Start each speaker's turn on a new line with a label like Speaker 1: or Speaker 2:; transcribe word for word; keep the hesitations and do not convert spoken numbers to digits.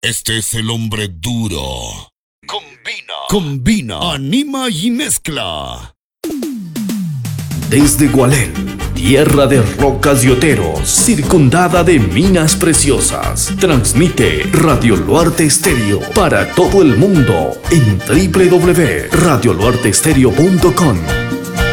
Speaker 1: Este es el hombre duro. Combina, combina, anima y mezcla.
Speaker 2: Desde Gualén, tierra de rocas y oteros, circundada de minas preciosas, transmite Radio Luarte Estéreo para todo el mundo en doble u doble u doble u punto radio luarte estéreo punto com.